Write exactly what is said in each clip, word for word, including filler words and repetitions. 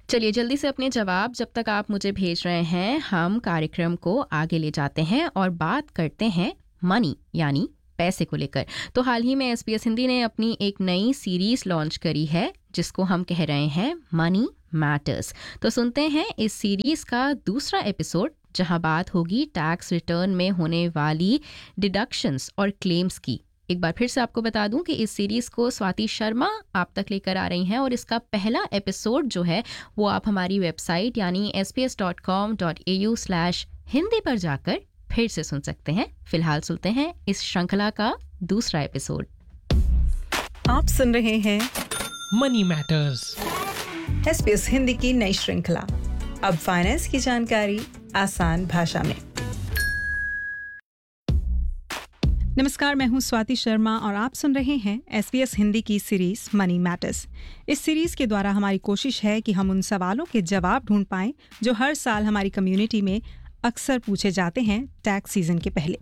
चलिए जल्दी से अपने जवाब जब तक आप मुझे भेज रहे हैं, हम कार्यक्रम को आगे ले जाते हैं और बात करते हैं मनी यानी पैसे को लेकर। तो हाल ही में एसबीएस हिंदी ने अपनी एक नई सीरीज लॉन्च करी है जिसको हम कह रहे हैं मनी मैटर्स। तो सुनते हैं इस सीरीज का दूसरा एपिसोड जहां बात होगी टैक्स रिटर्न में होने वाली डिडक्शंस और क्लेम्स की। एक बार फिर से आपको बता दूं कि इस सीरीज को स्वाति शर्मा आप तक लेकर आ रही हैं और इसका पहला एपिसोड जो है वो आप हमारी वेबसाइट यानी S P S dot com dot A you slash Hindi पर जाकर फिर से सुन सकते हैं। फिलहाल सुनते हैं इस श्रृंखला का दूसरा एपिसोड। आप सुन रहे हैं मनी मैटर्स, एसपीएस हिंदी की नई श्रृंखला। अब फाइनेंस की जानकारी आसान भाषा में। नमस्कार, मैं हूं स्वाति शर्मा और आप सुन रहे हैं एसपीएस हिंदी की सीरीज मनी मैटर्स। इस सीरीज के द्वारा हमारी कोशिश है कि हम उन सवालों के जवाब ढूंढ पाएं जो हर साल हमारी कम्युनिटी में अक्सर पूछे जाते हैं टैक्स सीजन के पहले।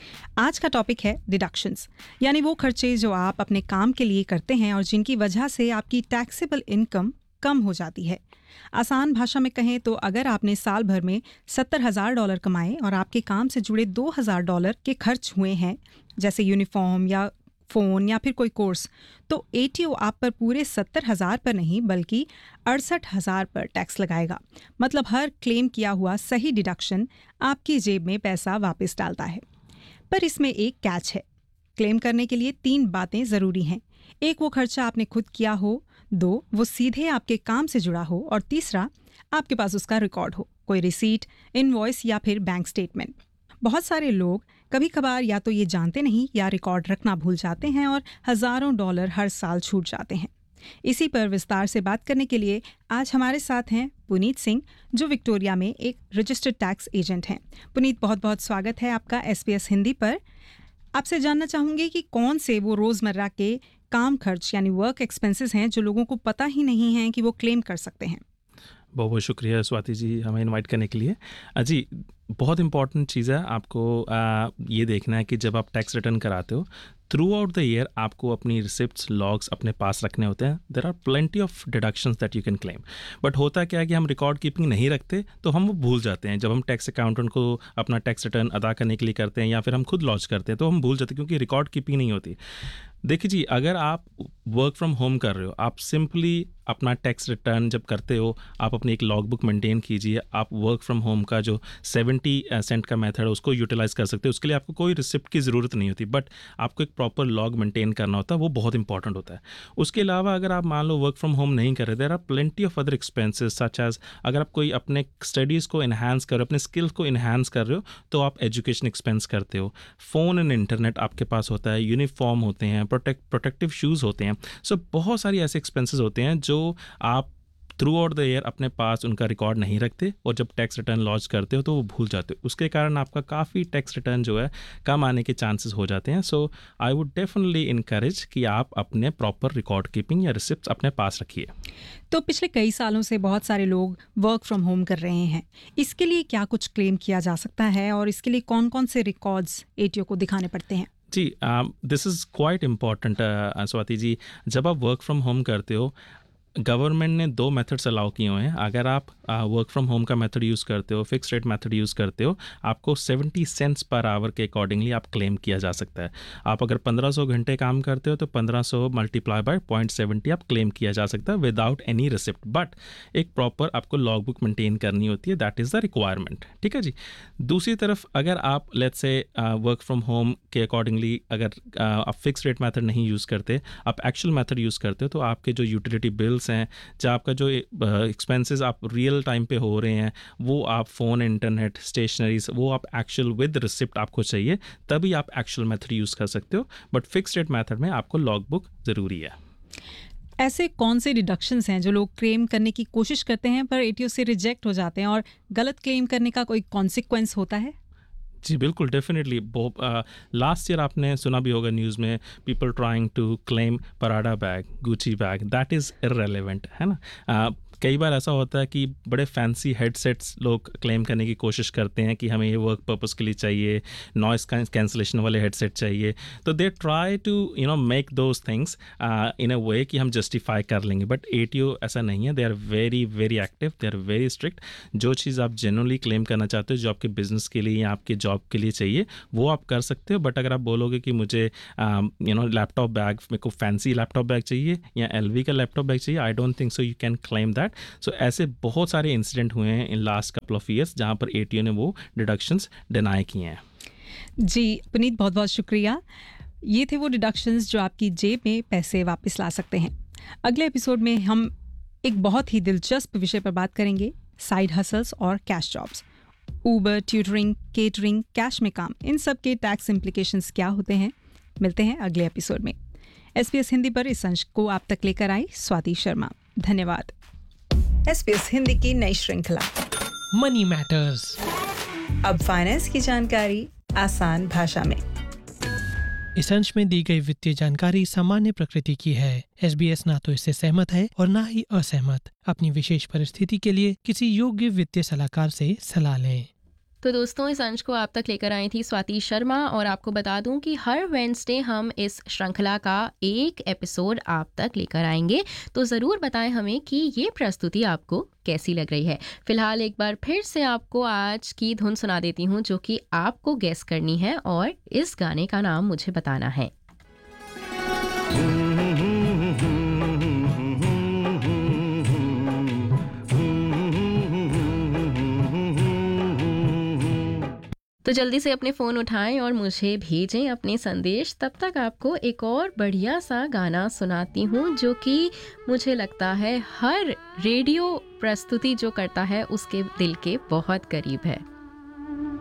आज का टॉपिक है डिडक्शंस, यानी वो खर्चे जो आप अपने काम के लिए करते हैं और जिनकी वजह से आपकी टैक्सेबल इनकम कम हो जाती है। आसान भाषा में कहें तो अगर आपने साल भर में सत्तर हजार डॉलर कमाए और आपके काम से जुड़े दो हजार डॉलर के खर्च हुए हैं, जैसे यूनिफॉर्म या फ़ोन या फिर कोई कोर्स, तो एटीओ आप पर पूरे सत्तर हजार पर नहीं बल्कि अड़सठ हजार पर टैक्स लगाएगा। मतलब हर क्लेम किया हुआ सही डिडक्शन आपकी जेब में पैसा वापस डालता है। पर इसमें एक कैच है। क्लेम करने के लिए तीन बातें ज़रूरी हैं। एक, वो खर्चा आपने खुद किया हो। दो, वो सीधे आपके काम से जुड़ा हो। और तीसरा, आपके पास उसका रिकॉर्ड हो, कोई रिसीट, इनवॉइस या फिर बैंक स्टेटमेंट। बहुत सारे लोग कभी कभार या तो ये जानते नहीं या रिकॉर्ड रखना भूल जाते हैं और हज़ारों डॉलर हर साल छूट जाते हैं। इसी पर विस्तार से बात करने के लिए आज हमारे साथ हैं पुनीत सिंह, जो विक्टोरिया में एक रजिस्टर्ड टैक्स एजेंट हैं। पुनीत, बहुत बहुत स्वागत है आपका एसपीएस हिंदी पर। आपसे जानना चाहूँगी कि कौन से वो रोज़मर्रा के काम खर्च यानी वर्क एक्सपेंसेस हैं जो लोगों को पता ही नहीं है कि वो क्लेम कर सकते हैं। बहुत बहुत शुक्रिया स्वाति जी हमें इनवाइट करने के लिए। जी, बहुत इंपॉर्टेंट चीज़ है आपको आ, ये देखना है कि जब आप टैक्स रिटर्न कराते हो थ्रू आउट द ईयर आपको अपनी रिसिप्ट्स लॉग्स अपने पास रखने होते हैं। There are plenty of deductions that you can claim, but होता क्या है कि हम रिकॉर्ड कीपिंग नहीं रखते तो हम वो भूल जाते हैं। जब हम टैक्स अकाउंटेंट को अपना टैक्स रिटर्न अदा करने के लिए करते हैं या फिर हम खुद लॉन्च करते हैं तो हम भूल जाते हैं क्योंकि रिकॉर्ड कीपिंग नहीं होती। देखिए जी, अगर आप वर्क फ्रॉम होम कर रहे हो, आप सिंपली अपना टैक्स रिटर्न जब करते हो आप अपनी एक लॉग बुक मेंटेन कीजिए। आप वर्क फ्रॉम होम का जो सेवेंटी सेंट का मेथड है उसको यूटिलाइज कर सकते हो। उसके लिए आपको कोई रिसिप्ट की ज़रूरत नहीं होती, बट आपको एक प्रॉपर लॉग मेंटेन करना होता है, वो बहुत इंपॉर्टेंट होता है। उसके अलावा अगर आप मान लो वर्क फ्रॉम होम नहीं कर रहे, there are plenty of other expenses such as अगर आप कोई अपने स्टडीज़ को इन्हांस कर रहे हो, अपने स्किल्स को इन्हांस कर रहे हो तो आप एजुकेशन एक्सपेंस करते हो। फ़ोन एंड इंटरनेट आपके पास होता है, यूनिफॉर्म होते हैं, प्रोटेक्ट प्रोटेक्टिव शूज़ होते हैं। सो so, बहुत सारी ऐसे एक्सपेंसेस होते हैं जो आप थ्रू आउट द ईयर अपने पास उनका रिकॉर्ड नहीं रखते और जब टैक्स रिटर्न लॉन्च करते हो तो वो भूल जाते हो। उसके कारण आपका काफ़ी टैक्स रिटर्न जो है कम आने के चांसेस हो जाते हैं। सो आई वुड डेफिनेटली इनकरेज कि आप अपने प्रॉपर रिकॉर्ड कीपिंग या रिसिप्ट्स अपने पास रखिए। तो पिछले कई सालों से बहुत सारे लोग वर्क फ्रॉम होम कर रहे हैं, इसके लिए क्या कुछ क्लेम किया जा सकता है और इसके लिए कौन कौन से रिकॉर्ड्स एटीओ को दिखाने पड़ते हैं? जी, this is quite important Swati ji. जब आप वर्क फ्रॉम होम करते हो गवर्नमेंट ने दो मेथड्स अलाउ किए हुए हैं। अगर आप वर्क फ्रॉम होम का मेथड यूज़ करते हो, फिक्स रेट मेथड यूज़ करते हो, आपको सेवेंटी सेंट्स पर आवर के अकॉर्डिंगली आप क्लेम किया जा सकता है। आप अगर पंद्रह सौ घंटे काम करते हो तो पंद्रह सौ मल्टीप्लाई बाय पॉइंट सेवेंटी आप क्लेम किया जा सकता है विदाउट एनी रिसिप्ट। बट एक प्रॉपर आपको लॉग बुक मेंटेन करनी होती है, दैट इज़ द रिक्वायरमेंट। ठीक है जी। दूसरी तरफ अगर आप let's say work from home के अकॉर्डिंगली अगर uh, आप फिक्स रेट मेथड नहीं यूज़ करते, आप एक्चुअल मेथड यूज़ करते हो तो आपके जो यूटिलिटी बिल्स हैं, जहाँ आपका जो एक्सपेंसेस आप रियल टाइम पे हो रहे हैं, वो आप फ़ोन, इंटरनेट, स्टेशनरीज, वो आप एक्चुअल विद रिसिप्ट आपको चाहिए, तभी आप एक्चुअल मेथड यूज़ कर सकते हो। बट फिक्स रेट मेथड में आपको लॉग बुक ज़रूरी है। ऐसे कौन से डिडक्शंस हैं जो लोग क्लेम करने की कोशिश करते हैं पर एटीओ से रिजेक्ट हो जाते हैं और गलत क्लेम करने का कोई कॉन्सिक्वेंस होता है? जी बिल्कुल, डेफिनेटली। लास्ट ईयर आपने सुना भी होगा न्यूज़ में, people trying to claim Prada bag, Gucci bag, that is irrelevant, है ना। कई बार ऐसा होता है कि बड़े फैंसी हेडसेट्स लोग क्लेम करने की कोशिश करते हैं कि हमें ये वर्क पर्पस के लिए चाहिए, नॉइस कैंसलेशन वाले हेडसेट चाहिए, तो they try to you know make those things in अ वे कि हम जस्टिफाई कर लेंगे, बट एटीओ ऐसा नहीं है। They are very very active, they are very strict. जो चीज़ आप जेन्युइनली क्लेम करना चाहते हो, जो आपके बिजनेस के लिए या आपके जॉब के लिए चाहिए, वो आप कर सकते हो। बट अगर आप बोलोगे कि मुझे यू नो लैपटॉप बैग, मेरे को फैंसी लैपटॉप बैग चाहिए या एलवी का लैपटॉप बैग चाहिए, I don't think so you can claim that. सो ऐसे बहुत सारे इंसिडेंट हुए हैं in last couple of years जहाँ पर एटीओ ने वो डिडक्शंस डिनाई किए हैं। जी पुनीत, बहुत बहुत शुक्रिया। ये थे वो डिडक्शंस जो आपकी जेब में पैसे वापस ला सकते हैं। अगले एपिसोड में हम एक बहुत ही दिलचस्प विषय पर बात करेंगे, साइड हसल्स और cash jobs. Uber, tutoring, catering, cash में काम, इन सब के टैक्स इम्प्लीकेशंस क्या होते हैं। मिलते हैं अगले एपिसोड में। एसपीएस हिंदी पर इस अंश को आप तक लेकर आई स्वाति शर्मा। धन्यवाद। एसपीएस हिंदी की नई श्रृंखला मनी मैटर्स, अब फाइनेंस की जानकारी आसान भाषा में। इस अंश में दी गई वित्तीय जानकारी सामान्य प्रकृति की है। एसबीएस ना तो इससे सहमत है और ना ही असहमत। अपनी विशेष परिस्थिति के लिए किसी योग्य वित्तीय सलाहकार से सलाह लें। तो दोस्तों, इस अंश को आप तक लेकर आई थी स्वाति शर्मा, और आपको बता दूं कि हर वेडनेसडे हम इस श्रृंखला का एक एपिसोड आप तक लेकर आएंगे। तो ज़रूर बताएं हमें कि ये प्रस्तुति आपको कैसी लग रही है। फिलहाल एक बार फिर से आपको आज की धुन सुना देती हूँ, जो कि आपको गेस करनी है और इस गाने का नाम मुझे बताना है। तो जल्दी से अपने फ़ोन उठाएं और मुझे भेजें अपने संदेश। तब तक आपको एक और बढ़िया सा गाना सुनाती हूँ, जो कि मुझे लगता है हर रेडियो प्रस्तुति जो करता है उसके दिल के बहुत करीब है।